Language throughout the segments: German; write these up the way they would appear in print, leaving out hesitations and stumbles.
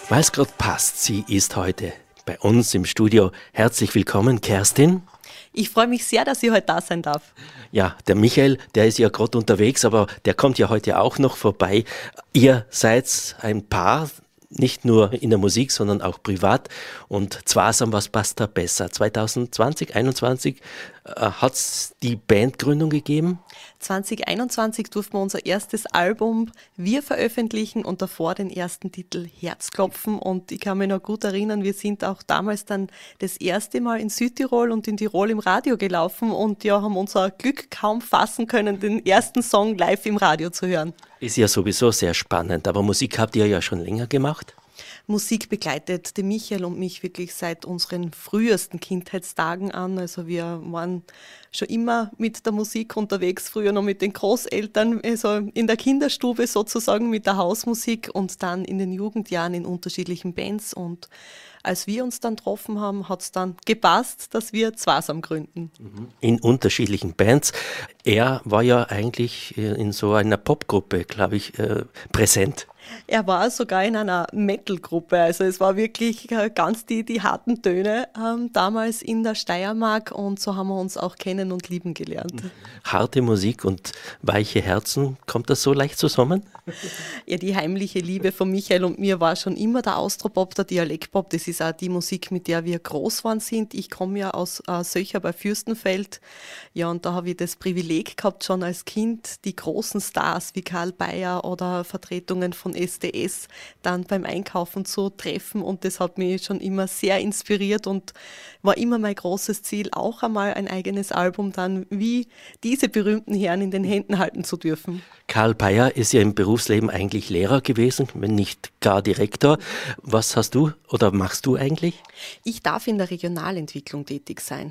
Weil es gerade passt, sie ist heute bei uns im Studio. Herzlich willkommen, Kerstin. Ich freue mich sehr, dass ich heute da sein darf. Ja, der Michael, der ist ja gerade unterwegs, aber der kommt ja heute auch noch vorbei. Ihr seid ein Paar, nicht nur in der Musik, sondern auch privat. Und Zwasam, was passt da besser? 2020, 2021 hat es die Bandgründung gegeben? 2021 durften wir unser erstes Album Wir veröffentlichen und davor den ersten Titel Herzklopfen. Und ich kann mich noch gut erinnern, wir sind auch damals dann das erste Mal in Südtirol und in Tirol im Radio gelaufen und ja, haben unser Glück kaum fassen können, den ersten Song live im Radio zu hören. Ist ja sowieso sehr spannend, aber Musik habt ihr ja schon länger gemacht. Musik begleitet den Michael und mich wirklich seit unseren frühesten Kindheitstagen an. Also wir waren schon immer mit der Musik unterwegs, früher noch mit den Großeltern, also in der Kinderstube sozusagen mit der Hausmusik und dann in den Jugendjahren in unterschiedlichen Bands. Und als wir uns dann getroffen haben, hat es dann gepasst, dass wir Zwasam gründen. In unterschiedlichen Bands. Er war ja eigentlich in so einer Popgruppe, glaube ich, präsent. Er war sogar in einer Metal-Gruppe, also es war wirklich ganz die harten Töne damals in der Steiermark und so haben wir uns auch kennen und lieben gelernt. Harte Musik und weiche Herzen, kommt das so leicht zusammen? Ja, die heimliche Liebe von Michael und mir war schon immer der Austropop, der Dialektpop, das ist auch die Musik, mit der wir groß geworden sind. Ich komme ja aus Söcher bei Fürstenfeld, ja und da habe ich das Privileg gehabt, schon als Kind die großen Stars wie Karl Bayer oder Vertretungen von SDS dann beim Einkaufen zu treffen und das hat mich schon immer sehr inspiriert und war immer mein großes Ziel, auch einmal ein eigenes Album dann wie diese berühmten Herren in den Händen halten zu dürfen. Karl Bayer ist ja im Berufsleben eigentlich Lehrer gewesen, wenn nicht gar Direktor. Was hast du oder machst du eigentlich? Ich darf in der Regionalentwicklung tätig sein.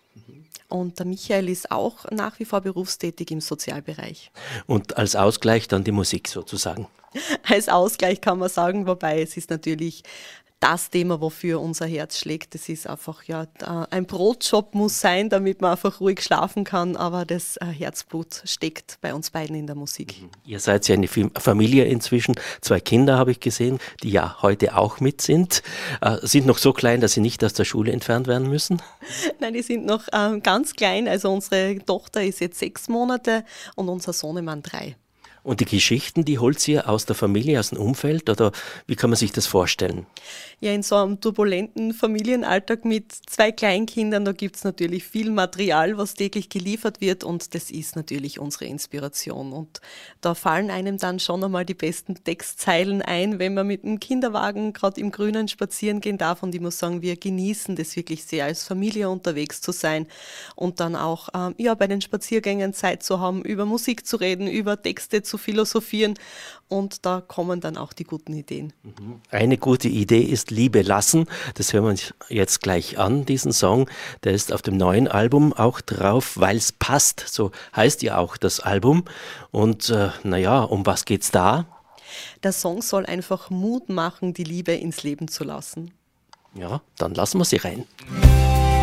Und der Michael ist auch nach wie vor berufstätig im Sozialbereich. Und als Ausgleich dann die Musik sozusagen. Als Ausgleich kann man sagen, wobei es ist natürlich das Thema, wofür unser Herz schlägt. Das ist einfach, ja, ein Brotjob muss sein, damit man einfach ruhig schlafen kann, aber das Herzblut steckt bei uns beiden in der Musik. Ihr seid ja eine Familie inzwischen, 2 Kinder habe ich gesehen, die ja heute auch mit sind. Sind noch so klein, dass sie nicht aus der Schule entfernt werden müssen? Nein, die sind noch ganz klein, also unsere Tochter ist jetzt 6 Monate und unser Sohnemann 3. Und die Geschichten, die holt ihr aus der Familie, aus dem Umfeld oder wie kann man sich das vorstellen? Ja, in so einem turbulenten Familienalltag mit 2 Kleinkindern, da gibt es natürlich viel Material, was täglich geliefert wird und das ist natürlich unsere Inspiration. Und da fallen einem dann schon einmal die besten Textzeilen ein, wenn man mit dem Kinderwagen gerade im Grünen spazieren gehen darf und ich muss sagen, wir genießen das wirklich sehr, als Familie unterwegs zu sein und dann auch bei den Spaziergängen Zeit zu haben, über Musik zu reden, über Texte zu philosophieren und da kommen dann auch die guten Ideen. Eine gute Idee ist Liebe lassen. Das hören wir uns jetzt gleich an, diesen Song. Der ist auf dem neuen Album auch drauf, weil es passt. So heißt ja auch das Album. Und um was geht's da? Der Song soll einfach Mut machen, die Liebe ins Leben zu lassen. Ja, dann lassen wir sie rein.